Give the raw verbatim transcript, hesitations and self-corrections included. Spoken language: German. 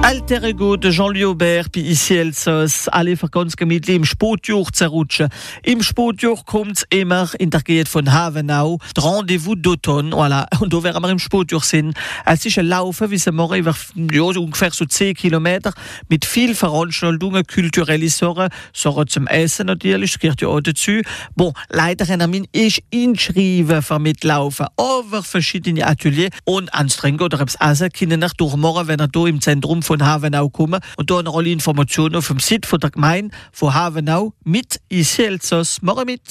Alter Ego de Jean-Louis Aubert, puis ici Elsass, alle für ganz gemütlich im Sportjoch zerrutschen. Im Sportjoch kommt's immer in der Gegend von Havenau, das Rendezvous d'automne, voilà. Und da werden wir im Sportjoch sind. Es ist ein Laufen, wie sie morgen über, ja, ungefähr so zehn Kilometer, mit viel Veranstaltungen, kulturelle Sachen, Sachen zum Essen natürlich, das gehört ja auch dazu. Bon, leider haben wir ist inschrieben für mitlaufen, aber verschiedene Ateliers und anstrengend oder etwas essen können nach durchmachen, wenn er hier im Zentrum von Havenau kommen. Und da noch alle Informationen auf dem Site von der Gemeinde von Havenau mit I C Elsass. Morgen mit.